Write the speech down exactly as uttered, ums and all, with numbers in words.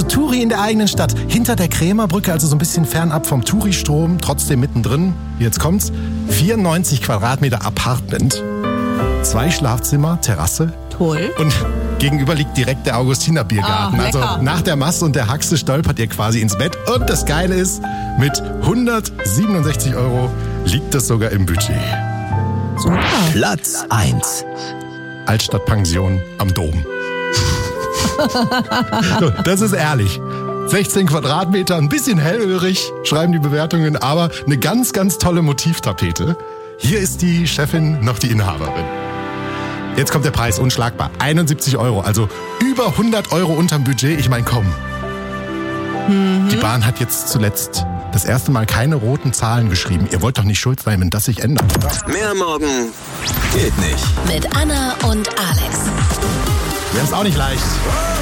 Turi in der eigenen Stadt. Hinter der Krämerbrücke, also so ein bisschen fernab vom Turi-Strom, trotzdem mittendrin. Jetzt kommt's. vierundneunzig Quadratmeter Apartment. Zwei Schlafzimmer, Terrasse. Toll. Und gegenüber liegt direkt der Augustiner Biergarten. Ah, also lecker. nach der Masse und der Haxe stolpert ihr quasi ins Bett. Und das Geile ist, mit hundertsiebenundsechzig Euro liegt das sogar im Budget. Super. Platz eins. Altstadtpension am Dom. So, das ist ehrlich. sechzehn Quadratmeter, ein bisschen hellhörig, schreiben die Bewertungen, aber eine ganz, ganz tolle Motivtapete. Hier ist die Chefin noch die Inhaberin. Jetzt kommt der Preis, unschlagbar. einundsiebzig Euro, also über hundert Euro unterm Budget. Ich meine, komm. Mhm. Die Bahn hat jetzt zuletzt das erste Mal keine roten Zahlen geschrieben. Ihr wollt doch nicht schuld sein, wenn das sich ändert, oder? Mehr morgen geht nicht. Mit Anna und Alex. Wir haben es auch nicht leicht.